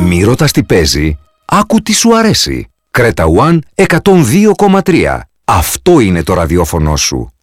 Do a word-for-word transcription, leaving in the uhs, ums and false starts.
Μη ρωτάς τι παίζει, άκου τι σου αρέσει. Creta One εκατόν δύο κόμμα τρία. Αυτό είναι το ραδιόφωνο σου.